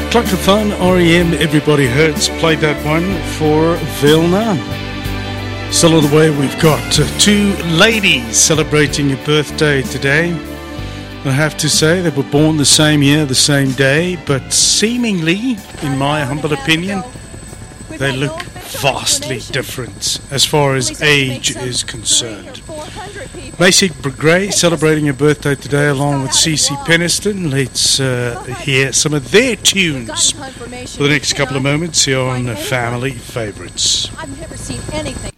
Clock of Fun, REM, Everybody Hurts. Played that one for Vilna. Still on the way, we've got two ladies celebrating a birthday today. I have to say they were born the same year, the same day, but seemingly, in my humble opinion, they look vastly different as far as age is concerned. Macy Gray celebrating her birthday today along with CeCe Peniston. Let's hear some of their tunes for the next couple of moments here on Family Favorites. I've never seen anything.